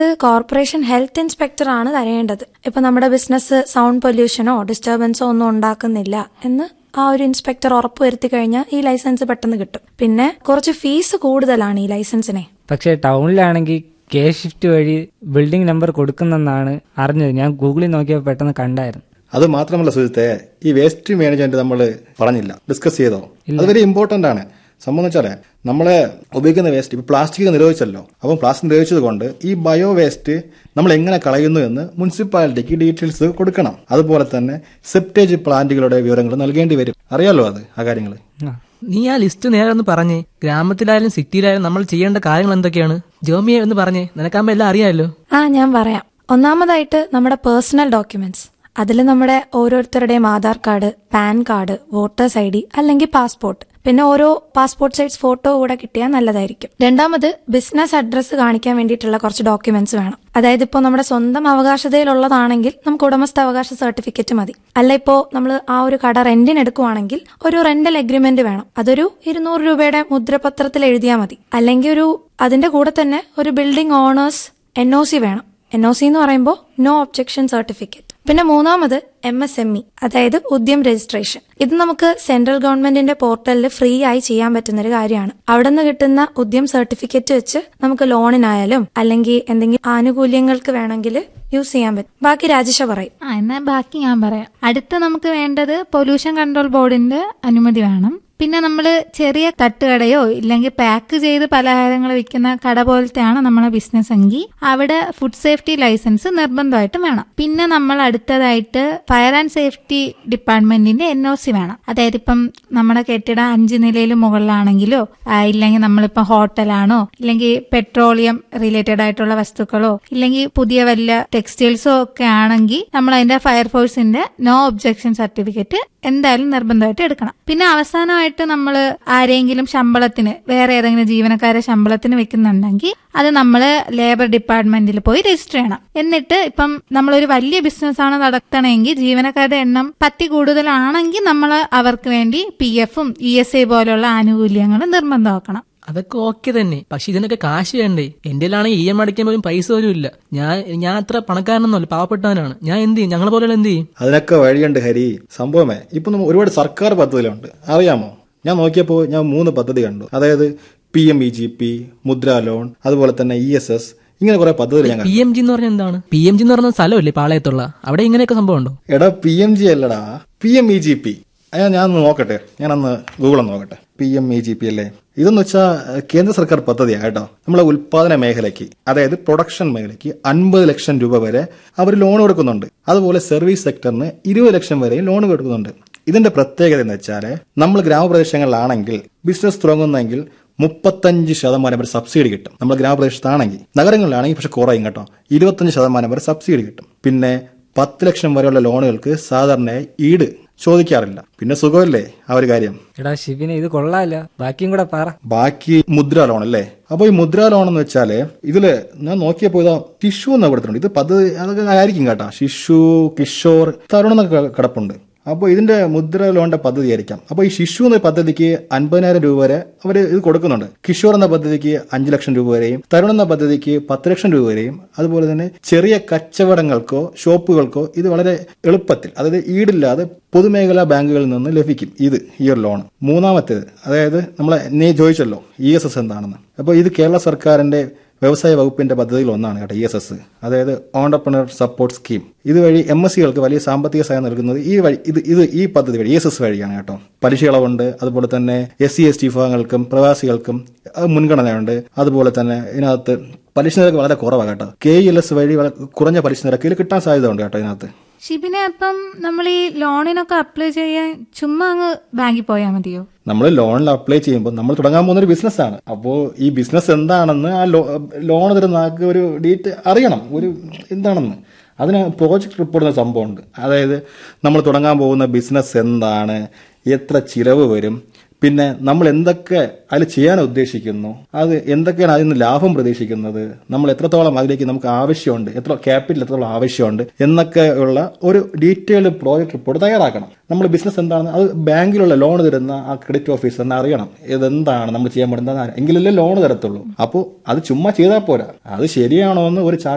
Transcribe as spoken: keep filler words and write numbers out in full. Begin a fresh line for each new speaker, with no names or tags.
Corporation health inspector ആണ് തരേണ്ടത്. ഇപ്പൊ നമ്മുടെ ബിസിനസ് സൗണ്ട് പൊല്യൂഷനോ ഡിസ്റ്റർബൻസോ ഒന്നും ഉണ്ടാക്കുന്നില്ല എന്ന് ആ ഒരു ഇൻസ്പെക്ടർ ഉറപ്പുവരുത്തി കഴിഞ്ഞാൽ ഈ ലൈസൻസ് പെട്ടെന്ന് കിട്ടും. പിന്നെ കുറച്ച് ഫീസ് കൂടുതലാണ് ഈ ലൈസൻസിനെ.
പക്ഷേ ടൗണിലാണെങ്കിൽ കെ ഷിഫ്റ്റ് വഴി ബിൽഡിംഗ് നമ്പർ കൊടുക്കുന്നെന്നാണ് അറിഞ്ഞത്. ഞാൻ ഗൂഗിളിൽ നോക്കിയപ്പോൾ പെട്ടെന്ന് കണ്ടായിരുന്നു.
അത് മാത്രമല്ല സുജിത്തെ, ഈ വേസ്റ്റ് മാനേജ്മെന്റ് നമ്മൾ പറഞ്ഞില്ല, ഡിസ്കസ് ചെയ്തോ? അത് വെരി ഇമ്പോർട്ടന്റ് ആണ്. സംഭവം വെച്ചാല് നമ്മളെ ഉപയോഗിക്കുന്ന വേസ്റ്റ് ഇപ്പൊ പ്ലാസ്റ്റിക് നിരോധിച്ചല്ലോ. അപ്പം പ്ലാസ്റ്റിക് നിരോധിച്ചത് കൊണ്ട് ഈ ബയോ വേസ്റ്റ് നമ്മൾ എങ്ങനെ കളയുന്നു എന്ന് മുനിസിപ്പാലിറ്റിക്ക് ഡീറ്റെയിൽസ് കൊടുക്കണം. അതുപോലെ തന്നെ സെപ്റ്റേജ് പ്ലാന്റുകളുടെ വിവരങ്ങൾ നൽകേണ്ടി വരും. അറിയാലോ അത് ആ കാര്യങ്ങൾ.
നീ ആ ലിസ്റ്റ് നേരെ ഒന്ന് പറഞ്ഞേ. ഗ്രാമത്തിലായാലും സിറ്റിയിലായാലും നമ്മൾ ചെയ്യേണ്ട കാര്യങ്ങൾ എന്തൊക്കെയാണ്? ജോമിയെ ഒന്ന് പറഞ്ഞേ, നിനക്കാകുമ്പോ എല്ലാം അറിയാമല്ലോ.
ആ ഞാൻ പറയാം. ഒന്നാമതായിട്ട് നമ്മുടെ പേഴ്സണൽ ഡോക്യുമെന്റ്സ്, അതിൽ നമ്മുടെ ഓരോരുത്തരുടെയും Aadhaar card, pan card, voters I D അല്ലെങ്കിൽ പാസ്പോർട്ട്, പിന്നെ ഓരോ പാസ്പോർട്ട് സൈസ് ഫോട്ടോ കൂടെ കിട്ടിയാൽ നല്ലതായിരിക്കും. രണ്ടാമത് ബിസിനസ് അഡ്രസ്സ് കാണിക്കാൻ വേണ്ടിയിട്ടുള്ള കുറച്ച് ഡോക്യുമെന്റ്സ് വേണം. അതായത് ഇപ്പോൾ നമ്മുടെ സ്വന്തം അവകാശതയിലുള്ളതാണെങ്കിൽ നമുക്ക് ഉടമസ്ഥാവകാശ സർട്ടിഫിക്കറ്റ് മതി. അല്ല ഇപ്പോൾ നമ്മൾ ആ ഒരു കട റെന്റിന് എടുക്കുവാണെങ്കിൽ ഒരു റെന്റൽ എഗ്രിമെന്റ് വേണം. അതൊരു ഇരുന്നൂറ് രൂപയുടെ മുദ്രപത്രത്തിൽ എഴുതിയാൽ മതി. അല്ലെങ്കിൽ ഒരു അതിന്റെ കൂടെ തന്നെ ഒരു building owners N O C വേണം. എൻ ഒ സി എന്ന് പറയുമ്പോൾ നോ ഒബ്ജെക്ഷൻ സർട്ടിഫിക്കറ്റ്. പിന്നെ മൂന്നാമത് എം എസ് എം ഇ, അതായത് ഉദ്യം രജിസ്ട്രേഷൻ. ഇത് നമുക്ക് സെൻട്രൽ ഗവൺമെന്റിന്റെ പോർട്ടലിൽ ഫ്രീ ആയി ചെയ്യാൻ പറ്റുന്ന ഒരു കാര്യമാണ്. അവിടെ നിന്ന് കിട്ടുന്ന ഉദ്യം സർട്ടിഫിക്കറ്റ് വെച്ച് നമുക്ക് ലോണിനായാലും അല്ലെങ്കിൽ എന്തെങ്കിലും ആനുകൂല്യങ്ങൾക്ക് വേണമെങ്കിൽ യൂസ് ചെയ്യാൻ പറ്റും. ബാക്കി രാജേഷ പറയും.
ആ എന്നാ ബാക്കി ഞാൻ പറയാം. അടുത്ത നമുക്ക് വേണ്ടത് പൊല്യൂഷൻ കൺട്രോൾ ബോർഡിന്റെ അനുമതി വേണം. പിന്നെ നമ്മൾ ചെറിയ തട്ടുകടയോ ഇല്ലെങ്കിൽ പാക്ക് ചെയ്ത് പലഹാരങ്ങൾ വിൽക്കുന്ന കട പോലത്തെയാണ് നമ്മളെ ബിസിനസ് എങ്കിൽ അവിടെ ഫുഡ് സേഫ്റ്റി ലൈസൻസ് നിർബന്ധമായിട്ടും വേണം. പിന്നെ നമ്മൾ അടുത്തതായിട്ട് ഫയർ ആൻഡ് സേഫ്റ്റി ഡിപ്പാർട്ട്മെന്റിന്റെ എൻ ഒ സി വേണം. അതായത് ഇപ്പം നമ്മുടെ കെട്ടിടം അഞ്ച് നിലയിൽ മുകളിലാണെങ്കിലോ ഇല്ലെങ്കിൽ നമ്മളിപ്പം ഹോട്ടലാണോ ഇല്ലെങ്കിൽ പെട്രോളിയം റിലേറ്റഡ് ആയിട്ടുള്ള വസ്തുക്കളോ ഇല്ലെങ്കിൽ പുതിയ വല്ല ടെക്സ്റ്റൈൽസോ ഒക്കെ ആണെങ്കിൽ നമ്മൾ അതിന്റെ ഫയർഫോഴ്സിന്റെ നോ ഒബ്ജെക്ഷൻ സർട്ടിഫിക്കറ്റ് എന്തായാലും നിർബന്ധമായിട്ട് എടുക്കണം. പിന്നെ അവസാനമായിട്ട് നമ്മൾ ആരെങ്കിലും ശമ്പളത്തിന് വേറെ ഏതെങ്കിലും ജീവനക്കാരെ ശമ്പളത്തിന് വെക്കുന്നുണ്ടെങ്കിൽ അത് നമ്മൾ ലേബർ ഡിപ്പാർട്ട്മെന്റിൽ പോയി രജിസ്റ്റർ ചെയ്യണം. എന്നിട്ട് ഇപ്പം നമ്മളൊരു വലിയ ബിസിനസ് ആണ് നടത്തണമെങ്കിൽ ജീവനക്കാരുടെ എണ്ണം പത്തി കൂടുതലാണെങ്കിൽ നമ്മൾ അവർക്ക് വേണ്ടി പി എഫും ഇ എസ് ഐ പോലുള്ള ആനുകൂല്യങ്ങൾ നിർബന്ധമാക്കണം.
അതൊക്കെ ഓക്കെ തന്നെ, പക്ഷെ ഇതിനൊക്കെ കാശ് വേണ്ടേ? എന്റെ ആണെങ്കിൽ ഇ എം അടയ്ക്കാൻ പോലും പൈസ പോലും ഇല്ല. ഞാൻ ഞാൻ അത്ര പണക്കാരനൊന്നുമല്ല, പാവപ്പെട്ടവനാണ്. ഞാൻ എന്ത് ചെയ്യും? ഞങ്ങളെ പോലെ എന്ത് ചെയ്യും?
അതിനൊക്കെ വഴിയുണ്ട് ഹരി. സംഭവമേ ഇപ്പൊ ഒരുപാട് സർക്കാർ പദ്ധതികളുണ്ട്, അറിയാമോ? ഞാൻ നോക്കിയപ്പോ ഞാൻ മൂന്ന് പദ്ധതി കണ്ടു. അതായത് P M E G P, മുദ്ര ലോൺ, അതുപോലെ തന്നെ ഇ എസ് എസ്, ഇങ്ങനെ കുറെ പദ്ധതികൾ ഞാൻ.
പി എം ജി എന്ന് പറഞ്ഞാൽ എന്താണ്? പി എം ജി എന്ന് പറഞ്ഞ സ്ഥലമല്ലേ പാളയത്തുള്ള? അവിടെ ഇങ്ങനെയൊക്കെ സംഭവം ഉണ്ടോ?
എടാ പി എം ജി അല്ലടാ, P M E G P. ഞാൻ നോക്കട്ടെ, ഞാനന്ന് ഗൂഗിളിൽ നോക്കട്ടെ. P M E G P അല്ലേ? ഇതെന്ന് വെച്ചാൽ കേന്ദ്ര സർക്കാർ പദ്ധതിയാണ് കേട്ടോ. നമ്മളെ ഉൽപാദന മേഖലയ്ക്ക്, അതായത് പ്രൊഡക്ഷൻ മേഖലയ്ക്ക് അൻപത് ലക്ഷം രൂപ വരെ അവർ ലോൺ കൊടുക്കുന്നുണ്ട്. അതുപോലെ സർവീസ് സെക്ടറിന് ഇരുപത് ലക്ഷം വരെയും ലോൺ കൊടുക്കുന്നുണ്ട്. ഇതിന്റെ പ്രത്യേകത എന്ന് വെച്ചാൽ നമ്മൾ ഗ്രാമപ്രദേശങ്ങളിലാണെങ്കിൽ ബിസിനസ് തുടങ്ങുന്നെങ്കിൽ മുപ്പത്തഞ്ച് ശതമാനം വരെ സബ്സിഡി കിട്ടും. നമ്മൾ ഗ്രാമപ്രദേശത്താണെങ്കിൽ. നഗരങ്ങളിലാണെങ്കിൽ പക്ഷെ കുറയും കേട്ടോ, ഇരുപത്തഞ്ച് ശതമാനം വരെ സബ്സിഡി കിട്ടും. പിന്നെ പത്ത് ലക്ഷം വരെയുള്ള ലോണുകൾക്ക് സാധാരണയായി ഈട് ചോദിക്കാറില്ല. പിന്നെ സുഖമല്ലേ ആ ഒരു കാര്യം.
എടാ ശിബിനെ, ഇത് കൊള്ളാല്ല, ബാക്കിയും കൂടെ പറ.
ബാക്കി മുദ്ര ലോൺ അല്ലേ? അപ്പൊ ഈ മുദ്ര ലോൺ എന്ന് വെച്ചാല് ഇതില് ഞാൻ നോക്കിയപ്പോ ഇതാ ശിശു എന്ന് കൊടുത്തിട്ടുണ്ട്. ഇത് പദ്ധതി അതൊക്കെ ആയിരിക്കും കേട്ടോ. ശിശു, കിഷോർ, തരുൺ എന്നൊക്കെ കിടപ്പുണ്ട്. അപ്പോൾ ഇതിന്റെ മുദ്ര ലോണിന്റെ പദ്ധതി ആയിരിക്കാം. അപ്പോൾ ഈ ശിശു എന്ന പദ്ധതിക്ക് അൻപതിനായിരം രൂപ വരെ അവർ ഇത് കൊടുക്കുന്നുണ്ട്. കിഷോർ എന്ന പദ്ധതിക്ക് അഞ്ചു ലക്ഷം രൂപ വരെയും തരുൺ എന്ന പദ്ധതിക്ക് പത്ത് ലക്ഷം രൂപ വരെയും. അതുപോലെ തന്നെ ചെറിയ കച്ചവടങ്ങൾക്കോ ഷോപ്പുകൾക്കോ ഇത് വളരെ എളുപ്പത്തിൽ, അതായത് ഈടില്ലാതെ പൊതുമേഖലാ ബാങ്കുകളിൽ നിന്ന് ലഭിക്കും ഇത് ഈ ഒരു ലോൺ. മൂന്നാമത്തേത്, അതായത് നമ്മളെ നീ ചോദിച്ചല്ലോ ഇ എസ് എസ് എന്താണെന്ന്. അപ്പോൾ ഇത് കേരള സർക്കാരിന്റെ വ്യവസായ വകുപ്പിന്റെ പദ്ധതിയിൽ ഒന്നാണ് കേട്ടോ ഇ എസ് എസ്, അതായത് ഓണ്ടർപ്രണർ സപ്പോർട്ട് സ്കീം. ഇതുവഴി എം എസ് സികൾക്ക് വലിയ സാമ്പത്തിക സഹായം നൽകുന്നത് ഈ വഴി ഇത് ഇത് ഈ പദ്ധതി വഴി ഇ എസ് എസ് വഴിയാണ് കേട്ടോ. പലിശ ഇളവുണ്ട്. അതുപോലെ തന്നെ എസ് സി എസ് ടി വിഭാഗങ്ങൾക്കും പ്രവാസികൾക്കും മുൻഗണനയുണ്ട്. അതുപോലെ തന്നെ ഇതിനകത്ത് പലിശ നിരക്ക് വളരെ കുറവാണ് കേട്ടോ. കെ ഇ എൽ എസ് വഴി കുറഞ്ഞ പലിശ നിരക്കിൽ കിട്ടാൻ സാധ്യത ഉണ്ട് കേട്ടോ ഇതിനകത്ത്.
ഷിബിനെ, അപ്പം നമ്മൾ ഈ ലോണിനൊക്കെ അപ്ലൈ ചെയ്യാൻ ചുമ്മാ അങ്ങ് ബാങ്കിൽ പോയാൽ മതിയോ?
നമ്മൾ ലോണിൽ അപ്ലൈ ചെയ്യുമ്പോൾ നമ്മൾ തുടങ്ങാൻ പോകുന്ന ഒരു ബിസിനസ്സാണ്. അപ്പോൾ ഈ ബിസിനസ് എന്താണെന്ന് ആ ലോൺ തരുന്ന ആൾക്ക് ഒരു ഡീറ്റ് അറിയണം, ഒരു എന്താണെന്ന്. അതിന് പ്രോജക്ട് റിപ്പോർട്ട് എന്ന സംഭവമുണ്ട്. അതായത് നമ്മൾ തുടങ്ങാൻ പോകുന്ന ബിസിനസ് എന്താണ്, എത്ര ചിലവ് വരും, പിന്നെ നമ്മൾ എന്തൊക്കെ അതിൽ ചെയ്യാൻ ഉദ്ദേശിക്കുന്നു, അത് എന്തൊക്കെയാണ് അതിൽ നിന്ന് ലാഭം പ്രതീക്ഷിക്കുന്നത്, നമ്മൾ എത്രത്തോളം അതിലേക്ക് നമുക്ക് ആവശ്യമുണ്ട്, എത്ര ക്യാപിറ്റൽ എത്രത്തോളം ആവശ്യമുണ്ട് എന്നൊക്കെയുള്ള ഒരു ഡീറ്റെയിൽഡ് പ്രോജക്ട് റിപ്പോർട്ട് തയ്യാറാക്കണം. നമ്മൾ ബിസിനസ് എന്താണെന്ന് അത് ബാങ്കിലുള്ള ലോൺ തരുന്ന ആ ക്രെഡിറ്റ് ഓഫീസറിന് അറിയണം. ഇതെന്താണ് നമ്മൾ ചെയ്യാൻ പറ്റുന്നത്, എങ്കിലല്ലേ ലോൺ തരത്തുള്ളൂ. അപ്പോൾ അത് ചുമ്മാ ചെയ്താൽ പോരാ, അത് ശരിയാണോ എന്ന് ഒരു